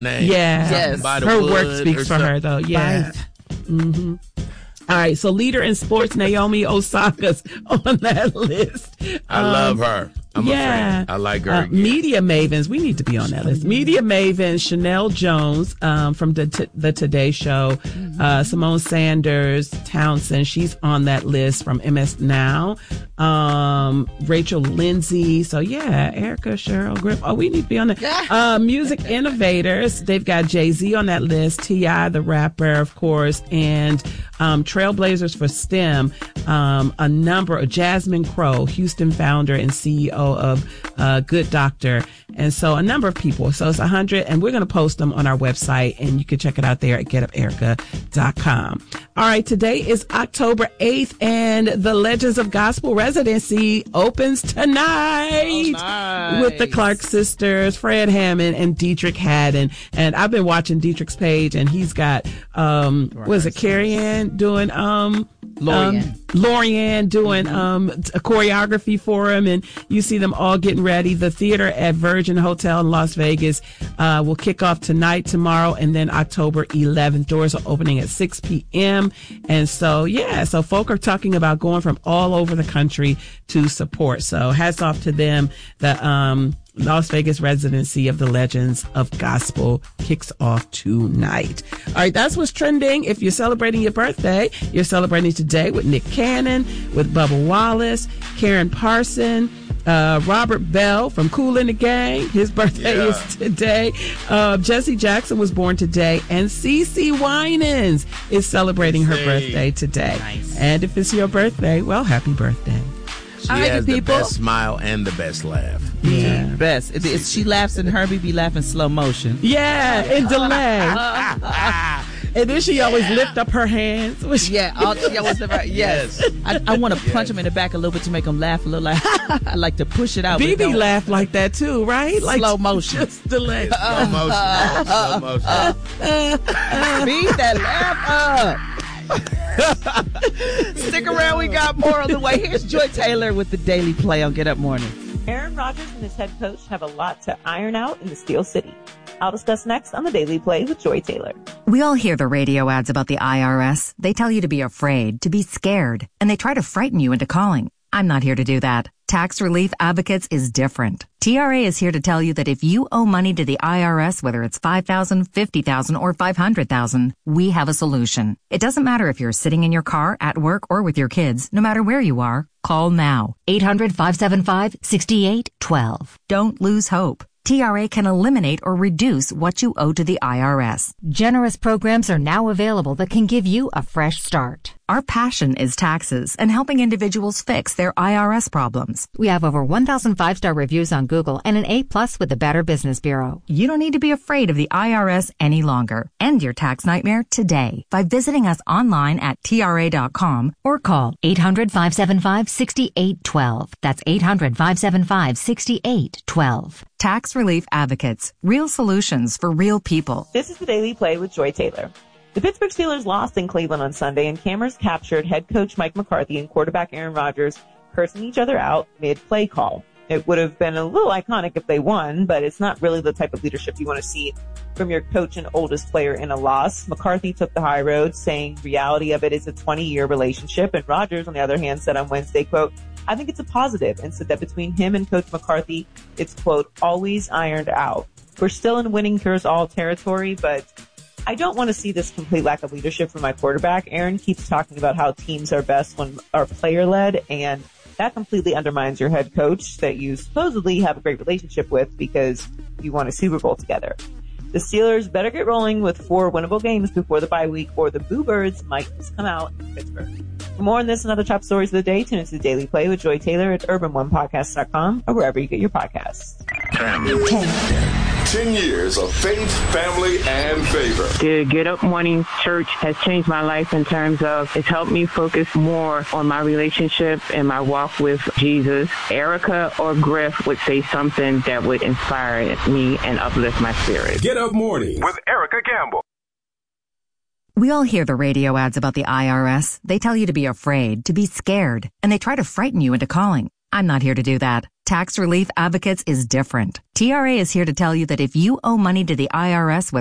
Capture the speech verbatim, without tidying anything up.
name. Yeah. Yes. By the Her wood work speaks or for her, though. Yeah. Right. Mm-hmm. All right. So leader in sports, Naomi Osaka's on that list. I Um, love her. I'm yeah. a fan. I like her. Uh, again. media mavens. We need to be on that list. Media mavens, Chanel Jones um, from the, t- the Today Show, uh, Simone Sanders Townsend. She's on that list from M S Now. Um, Rachel Lindsay. So, yeah, Erica, Cheryl, Griff. Oh, we need to be on that. Uh, music innovators. They've got Jay-Z on that list. T I, the rapper, of course, and um, Trailblazers for STEM. Um, a number of Jasmine Crowe, Houston founder and C E O of uh, Good Doctor. And so a number of people. So it's one hundred, and we're going to post them on our website, and you can check it out there at get up erica dot com. All right, today is October eighth, and the Legends of Gospel Residency opens tonight Oh, nice. with the Clark sisters, Fred Hammond and Dietrich Haddon. And I've been watching Dietrich's page, and he's got, um, was it Carrie Ann doing, um, Lorianne. Um, Lorianne doing um, a choreography for him, and you see them all getting ready. The theater at Virgin Hotel in Las Vegas uh, will kick off tonight, tomorrow, and then October eleventh. Doors are opening at six p.m. And so, yeah, so folk are talking about going from all over the country to support. So hats off to them. The um, Las Vegas residency of the Legends of Gospel kicks off tonight. All right, that's what's trending. If you're celebrating your birthday, you're celebrating today with Nick Cannon, with Bubba Wallace, Karen Parson, uh, Robert Bell from Kool and the Gang. His birthday Yeah. is today. Uh, Jesse Jackson was born today, and CeCe Winans is celebrating her Say. birthday today. Nice. And if it's your birthday, well, happy birthday. She All right, has the people. best smile and the best laugh. Yeah. Best. If, if she laughs in Herbie be laughing slow motion. Yeah, in delay. And then she always lift up her hands. Which Yeah, all, yeah, what's the right? Yes. I, I want to punch him in the back a little bit to make him laugh a little. Like I like to push it out. but B B don't- laughed like that too, right? Like Slow motion. Just delay. Slow motion. Slow motion. Beat that laugh up. Stick around, we got more on the way. Here's Joy Taylor with the Daily Play on Get Up Morning. Aaron Rodgers and his head coach have a lot to iron out in the Steel City. I'll discuss next on the Daily Play with Joy Taylor. We all hear the radio ads about the I R S. They tell you to be afraid, to be scared, and they try to frighten you into calling. I'm not here to do that. Tax Relief Advocates is different. T R A is here to tell you that if you owe money to the I R S, whether it's five thousand dollars, fifty thousand dollars, or five hundred thousand dollars, we have a solution. It doesn't matter if you're sitting in your car, at work, or with your kids. No matter where you are, call now. eight hundred, five seven five, six eight one two. Don't lose hope. T R A can eliminate or reduce what you owe to the I R S. Generous programs are now available that can give you a fresh start. Our passion is taxes and helping individuals fix their I R S problems. We have over one thousand five-star reviews on Google and an A plus with the Better Business Bureau. You don't need to be afraid of the I R S any longer. End your tax nightmare today by visiting us online at T R A dot com or call eight hundred, five seven five, six eight one two. That's eight hundred, five seven five, six eight one two. Tax Relief Advocates. Real solutions for real people. This is the Daily Play with Joy Taylor. The Pittsburgh Steelers lost in Cleveland on Sunday, and cameras captured head coach Mike McCarthy and quarterback Aaron Rodgers cursing each other out mid-play call. It would have been a little iconic if they won, but it's not really the type of leadership you want to see from your coach and oldest player in a loss. McCarthy took the high road, saying reality of it is a twenty-year relationship, and Rodgers, on the other hand, said on Wednesday, quote, I think it's a positive, and said that between him and Coach McCarthy, it's, quote, always ironed out. We're still in winning cures all territory, but I don't want to see this complete lack of leadership from my quarterback. Aaron keeps talking about how teams are best when are player-led, and that completely undermines your head coach that you supposedly have a great relationship with because you won a Super Bowl together. The Steelers better get rolling with four winnable games before the bye week, or the Boo Birds might just come out in Pittsburgh. For more on this and other top stories of the day, tune into the Daily Play with Joy Taylor at urban one podcast dot com or wherever you get your podcasts. Ten years of faith, family, and favor. The Get Up Morning Church has changed my life in terms of it's helped me focus more on my relationship and my walk with Jesus. Erica or Griff would say something that would inspire me and uplift my spirit. Get Up Morning with Erica Campbell. We all hear the radio ads about the I R S. They tell you to be afraid, to be scared, and they try to frighten you into calling. I'm not here to do that. Tax Relief Advocates is different. T R A is here to tell you that if you owe money to the I R S with